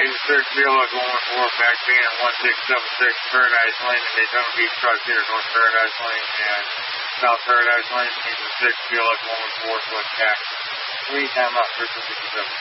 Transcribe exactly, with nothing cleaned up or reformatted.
eighty-six Viola going for back being at one six seven six Paradise Lane and Daytona Beach Truck here, North Paradise Lane and South Paradise Lane. eighty-six Viola going for to attack. Three time out, Christmas sixty-seven.